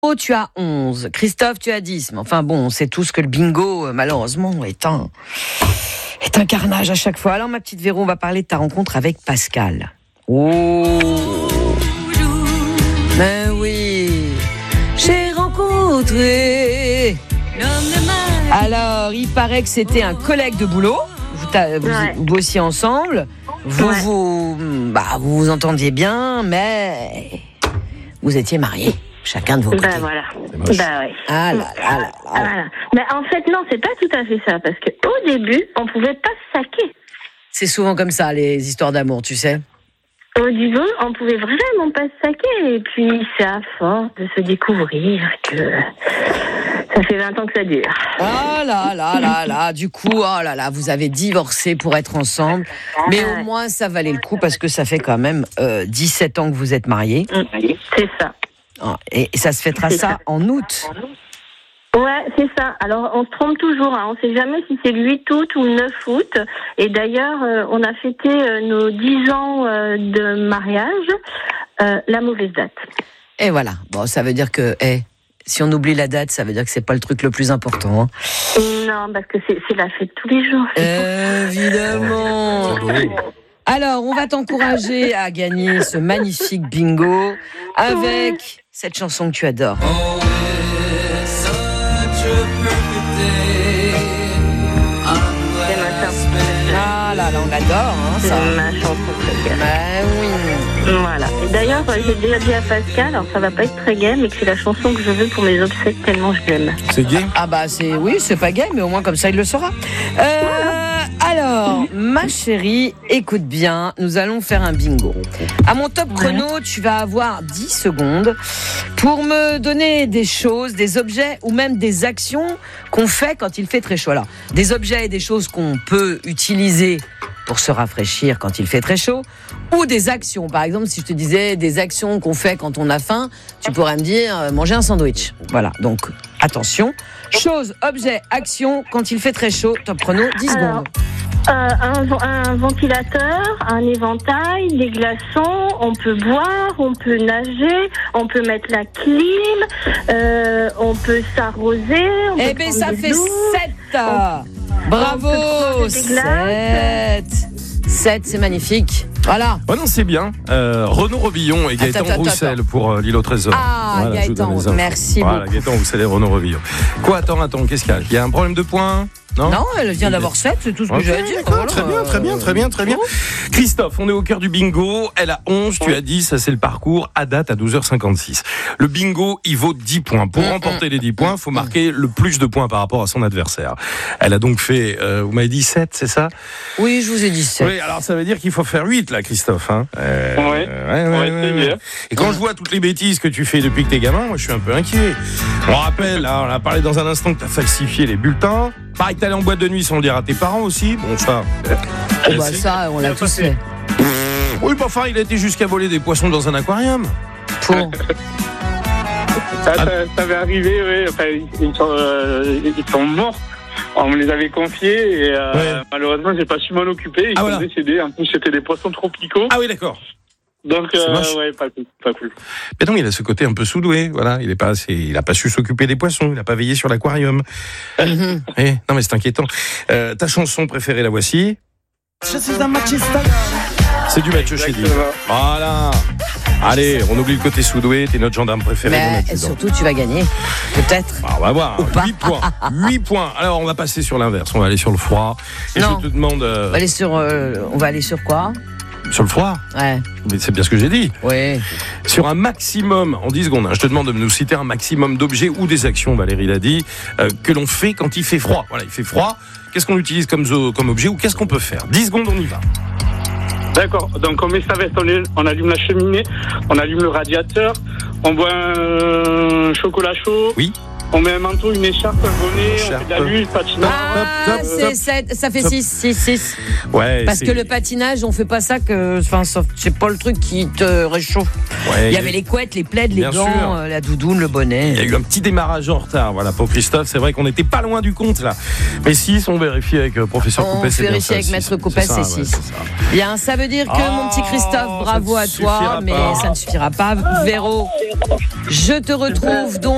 Oh, tu as 11. Christophe, tu as 10. Mais enfin bon, on sait tous que le bingo, malheureusement, est un carnage à chaque fois. Alors, ma petite Véro, on va parler de ta rencontre avec Pascal. Oh, mais oui, j'ai rencontré. Alors, il paraît que c'était un collègue de boulot. Vous bossiez ensemble. Vous vous entendiez bien, mais vous étiez mariés. Chacun de vos côtés. Voilà. Ouais. Ah là là là. Voilà. Mais en fait, non, c'est pas tout à fait ça. Parce qu'au début, on pouvait pas se saquer. C'est souvent comme ça, les histoires d'amour, tu sais. Au début, on pouvait vraiment pas se saquer. Et puis, c'est à force de se découvrir que ça fait 20 ans que ça dure. Ah là. Du coup, vous avez divorcé pour être ensemble. Mais au moins, ça valait le coup parce que ça fait quand même 17 ans que vous êtes mariés. C'est ça. Et ça se fêtera ça en août. Ouais, c'est ça. Alors, on se trompe toujours. On ne sait jamais si c'est le 8 août ou le 9 août. Et d'ailleurs, on a fêté nos 10 ans de mariage, la mauvaise date. Et voilà. Bon, ça veut dire que, si on oublie la date, ça veut dire que c'est pas le truc le plus important. Non, parce que c'est la fête tous les jours. Évidemment. Alors, on va t'encourager à gagner ce magnifique bingo avec cette chanson que tu adores. Ah là, on l'adore, ça. C'est ma chanson préférée. Ben oui. Voilà. Et d'ailleurs, j'ai déjà dit à Pascal, alors ça va pas être très gay, mais que c'est la chanson que je veux pour mes obsèques tellement je l'aime. C'est gay ? Ah bah c'est pas gay, mais au moins comme ça il le saura. Alors, ma chérie, écoute bien, nous allons faire un bingo. À mon top chrono, tu vas avoir 10 secondes pour me donner des choses, des objets ou même des actions qu'on fait quand il fait très chaud. Alors, des objets et des choses qu'on peut utiliser pour se rafraîchir quand il fait très chaud, ou des actions. Par exemple, si je te disais des actions qu'on fait quand on a faim, tu pourrais me dire manger un sandwich. Voilà, donc attention. Choses, objets, actions quand il fait très chaud. Top chrono, 10 secondes. Un ventilateur, un éventail, des glaçons, on peut boire, on peut nager, on peut mettre la clim, on peut s'arroser. Eh bien, ça fait 7. Bravo, 7. 7, c'est magnifique. Voilà. Oh non, c'est bien. Renaud Robillon et Gaëtan Roussel pour l'île au trésor. Ah, voilà, Gaëtan, merci beaucoup. Voilà, Gaëtan Roussel et Renaud Robillon. Quoi, attends, qu'est-ce qu'il y a ? Il y a un problème de points ? Non, elle vient d'avoir 7, c'est tout ce que j'ai à dire. Voilà, très bien. Christophe, on est au cœur du bingo. Elle a 11, tu as 10, ça c'est le parcours. À date, à 12h56. Le bingo, il vaut 10 points. Pour remporter les 10 points, il faut marquer le plus de points par rapport à son adversaire. Elle a donc fait, vous m'avez dit 7, c'est ça ? Oui, je vous ai dit 7. Oui, alors ça veut dire qu'il faut faire 8 là, Christophe. Ouais. Et quand je vois toutes les bêtises que tu fais depuis que t'es gamin, moi je suis un peu inquiet. On rappelle, là, on a parlé dans un instant que t'as falsifié les bulletins. Pareil que t'allais en boîte de nuit sans le dire à tes parents aussi. Bon, ça. Ça, on l'a tous fait. Oui, bah enfin, il a été jusqu'à voler des poissons dans un aquarium. Ça avait arrivé, oui. Enfin, ils sont morts. On me les avait confiés et malheureusement, j'ai pas su m'en occuper. Ils sont décédés. En plus, c'était des poissons tropicaux. Ah oui, d'accord. Donc, pas cool. Mais non, il a ce côté un peu sous-doué, voilà. Il a pas su s'occuper des poissons, il a pas veillé sur l'aquarium. Non, mais c'est inquiétant. Ta chanson préférée, la voici. Je suis un machista. C'est du Mathieu Chédid. Voilà. Allez, on oublie le côté sous-doué, t'es notre gendarme préféré. Mais surtout, tu vas gagner. Peut-être. On va voir. 8 points. 8 points. Alors, on va passer sur l'inverse. On va aller sur le froid. Et non. Je te demande. On va aller sur quoi ? Sur le froid ? Ouais. Mais c'est bien ce que j'ai dit. Oui. Sur un maximum, en 10 secondes, je te demande de nous citer un maximum d'objets ou des actions, Valérie l'a dit, que l'on fait quand il fait froid. Voilà, il fait froid. Qu'est-ce qu'on utilise comme objet ou qu'est-ce qu'on peut faire ? 10 secondes, on y va. D'accord. Donc, on met sa veste, on allume la cheminée, on allume le radiateur, on boit un chocolat chaud. Oui. On met un manteau, une écharpe, un bonnet, on fait de la luge, patinage. C'est 7, ça fait 6. Ouais. Parce que le patinage, on fait pas ça c'est pas le truc qui te réchauffe. Ouais, il y avait les couettes, les plaids, les gants, la doudoune, le bonnet. Il y a eu un petit démarrage en retard, voilà, pour Christophe. C'est vrai qu'on n'était pas loin du compte, là. Mais 6, on vérifie avec professeur Coupet. On vérifie avec maître Coupet, c'est 6. Bien, ça veut dire que mon petit Christophe, bravo à toi, mais ça ne suffira pas. Véro, je te retrouve donc